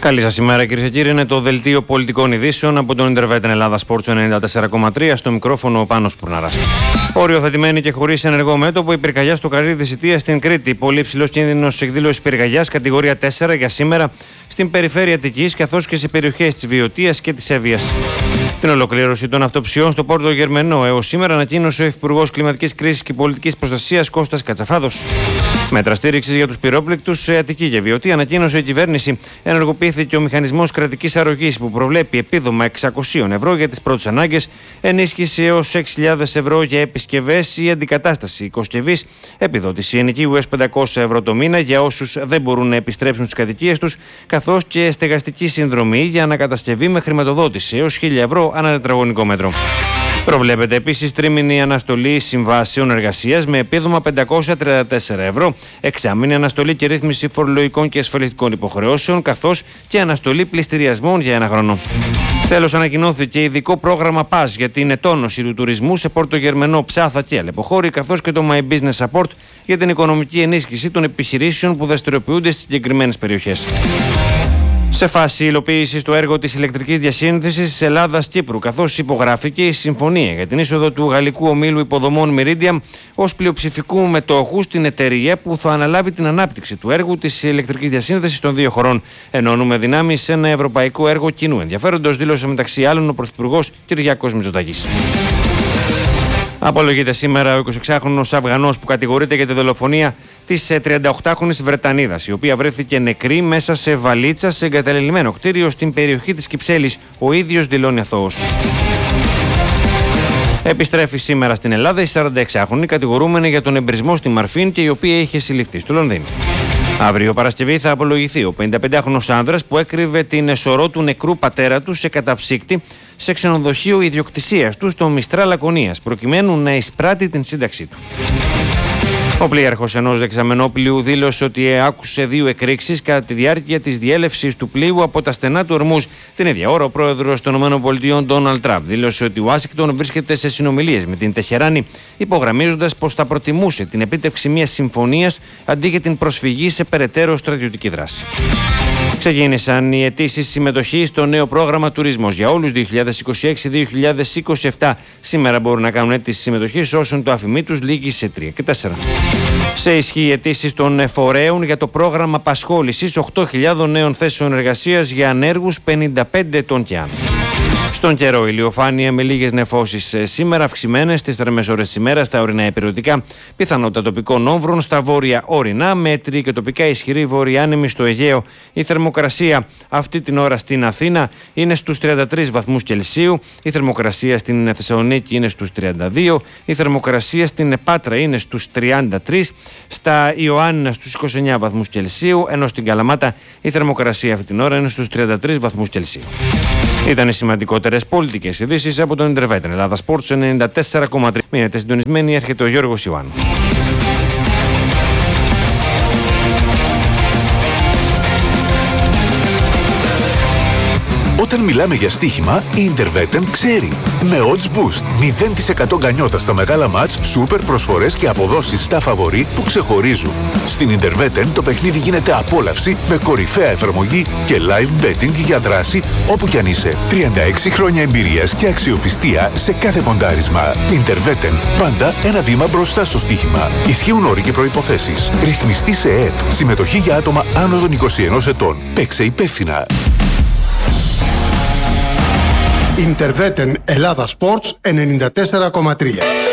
Καλή σας ημέρα, κυρίες και κύριοι. Είναι το δελτίο πολιτικών ειδήσεων από τον Ιντερβέτεν Ελλάδα Sports 94,3. Στο μικρόφωνο ο Πάνος Πουρναράς. Οριοθετημένη και χωρίς ενεργό μέτωπο η πυρκαγιά στο Καρύδι Σιτία στην Κρήτη. Πολύ υψηλός κίνδυνος εκδήλωσης πυρκαγιάς κατηγορία 4 για σήμερα στην περιφέρεια Αττικής καθώς και σε περιοχές της Βιωτίας και της Εύβοιας. Την ολοκλήρωση των αυτοψιών στο Πόρτο Γερμενό έως σήμερα ανακοίνωσε ο Υφυπουργός Κλιματικής Κρίσης και Πολιτικής Προστασίας Κώστας Κατσαφάδος. Μέτρα στήριξης για τους πυρόπληκτους σε Αττική και Βιωτή ανακοίνωσε η κυβέρνηση. Ενεργοποιήθηκε ο μηχανισμός κρατικής αρρωγής που προβλέπει επίδομα 600 ευρώ για τις πρώτες ανάγκες, ενίσχυση έως 6.000 ευρώ για επισκευές ή αντικατάσταση οικοσκευής, επιδότηση ενοικίου έως 500 ευρώ το μήνα για όσους δεν μπορούν να επιστρέψουν στις κατοικίες τους, καθώς και στεγαστική συνδρομή για ανακατασκευή με χρηματοδότηση έως 1.000 ευρώ ανά τετραγωνικό μέτρο. Προβλέπεται επίσης τρίμηνη αναστολή συμβάσεων εργασίας με επίδομα 534 ευρώ, εξάμηνη αναστολή και ρύθμιση φορολογικών και ασφαλιστικών υποχρεώσεων, καθώς και αναστολή πληστηριασμών για ένα χρόνο. Τέλος, ανακοινώθηκε ειδικό πρόγραμμα PAS για την ετόνωση του τουρισμού σε Πόρτο Γερμενό, Ψάθα και Αλεποχώρη, καθώς και το My Business Support για την οικονομική ενίσχυση των επιχειρήσεων που δραστηριοποιούνται στις συγκεκριμένες περιοχές. Σε φάση υλοποίηση του έργου της ηλεκτρικής διασύνδεσης της Ελλάδας-Κύπρου, καθώς υπογράφηκε η συμφωνία για την είσοδο του γαλλικού ομίλου υποδομών Meridiam ως πλειοψηφικού μετόχου στην εταιρεία που θα αναλάβει την ανάπτυξη του έργου της ηλεκτρικής διασύνδεσης των δύο χωρών. Ενώνουμε δυνάμεις σε ένα ευρωπαϊκό έργο κοινού ενδιαφέροντος, δήλωσε μεταξύ άλλων ο Πρωθυπουργός Κυριάκος Μητσοτάκης. Απολογείται σήμερα ο 26χρονος Αφγανός που κατηγορείται για τη δολοφονία της 38χρονης Βρετανίδας, η οποία βρέθηκε νεκρή μέσα σε βαλίτσα σε εγκαταλελειμμένο κτίριο στην περιοχή της Κυψέλης. Ο ίδιος δηλώνει αθώος. Επιστρέφει σήμερα στην Ελλάδα η 46χρονη κατηγορούμενη για τον εμπρισμό στη Μαρφίν και η οποία είχε συλληφθεί στο Λονδίνο. Αύριο Παρασκευή θα απολογηθεί ο 55χρονος άνδρας που έκρυβε την εσωρό του νεκρού πατέρα του σε καταψύκτη σε ξενοδοχείο ιδιοκτησίας του στο Μιστρά Λακωνίας, προκειμένου να εισπράττει την σύνταξή του. Ο πλοίαρχος ενός δεξαμενόπλοιου δήλωσε ότι άκουσε 2 εκρήξεις κατά τη διάρκεια της διέλευσης του πλοίου από τα στενά του Ορμούζ. Την ίδια ώρα, ο πρόεδρος των ΗΠΑ, Ντόναλντ Τραμπ, δήλωσε ότι η Ουάσιγκτον βρίσκεται σε συνομιλίες με την Τεχεράνη, υπογραμμίζοντας πως θα προτιμούσε την επίτευξη μιας συμφωνίας αντί για την προσφυγή σε περαιτέρω στρατιωτική δράση. Ξεκίνησαν οι αιτήσεις συμμετοχής στο νέο πρόγραμμα Τουρισμός για όλους 2026-2027. Σήμερα μπορούν να κάνουν αίτηση συμμετοχής όσων το αφημί τους λήγει σε 3 και 4. Σε ισχύ οι αιτήσεις των φορέων για το πρόγραμμα απασχόλησης 8.000 νέων θέσεων εργασίας για ανέργους 55 ετών και άνω. Στον καιρό, ηλιοφάνεια με λίγες νεφώσεις σήμερα, αυξημένες στις θερμές ώρες της ημέρας στα ορεινά υπηρετικά, πιθανότητα τοπικών όμβρων στα βόρεια ορεινά, μέτρη και τοπικά ισχυρή βορειάνεμη στο Αιγαίο. Η θερμοκρασία αυτή την ώρα στην Αθήνα είναι στους 33 βαθμούς Κελσίου, η θερμοκρασία στην Θεσσαλονίκη είναι στους 32, η θερμοκρασία στην Πάτρα είναι στους 33, στα Ιωάννινα στους 29 βαθμούς Κελσίου, ενώ στην Καλαμάτα η θερμοκρασία αυτή την ώρα είναι στους 33 βαθμούς Κελσίου. Ήταν οι σημαντικότερες πολιτικές ειδήσεις από τον Ιντερβέτεν Ελλάδα Sports 94,3. Μείνετε συντονισμένοι, έρχεται ο Γιώργος Ιωάννου. Όταν μιλάμε για στοίχημα, η Interveten ξέρει. Με Odds Boost, 0% γκανιότα στα μεγάλα μάτς, σούπερ προσφορές και αποδόσεις στα φαβορί που ξεχωρίζουν. Στην Interveten το παιχνίδι γίνεται απόλαυση με κορυφαία εφαρμογή και live betting για δράση όπου κι αν είσαι. 36 χρόνια εμπειρίας και αξιοπιστία σε κάθε ποντάρισμα. Interveten, πάντα ένα βήμα μπροστά στο στοίχημα. Ισχύουν όροι και προϋποθέσεις. Ρυθμιστή σε ΕΕΠ. Συμμετοχή για άτομα άνω των 21 ετών. Παίξε υπεύθυνα. Interveten Ελλάδα Sports 94,3.